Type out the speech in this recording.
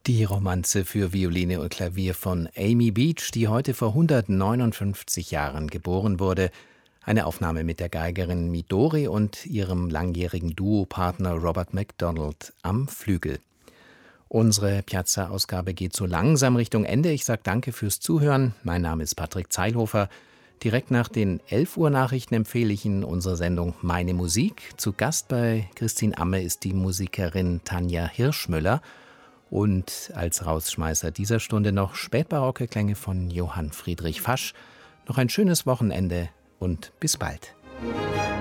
Die Romanze für Violine und Klavier von Amy Beach, die heute vor 159 Jahren geboren wurde. Eine Aufnahme mit der Geigerin Midori und ihrem langjährigen Duopartner Robert MacDonald am Flügel. Unsere Piazza-Ausgabe geht so langsam Richtung Ende. Ich sage danke fürs Zuhören. Mein Name ist Patrick Zeilhofer. Direkt nach den 11 Uhr Nachrichten empfehle ich Ihnen unsere Sendung Meine Musik. Zu Gast bei Christine Amme ist die Musikerin Tanja Hirschmüller. Und als Rausschmeißer dieser Stunde noch spätbarocke Klänge von Johann Friedrich Fasch. Noch ein schönes Wochenende und bis bald.